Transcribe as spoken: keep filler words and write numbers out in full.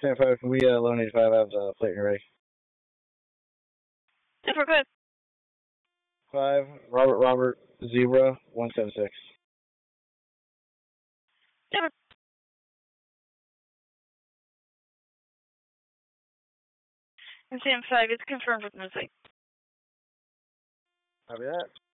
Stand five, can we uh, loan eighty-five have the plate and ready? Yeah, we're good. Five, Robert Robert Zebra one seven six. Yeah, and Sam five, it's confirmed with music. Copy that.